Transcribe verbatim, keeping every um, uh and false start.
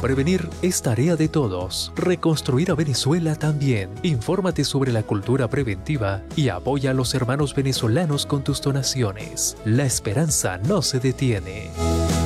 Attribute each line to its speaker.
Speaker 1: Prevenir es tarea de todos. Reconstruir a Venezuela también. Infórmate sobre la cultura preventiva y apoya a los hermanos venezolanos con tus donaciones. La esperanza no se detiene.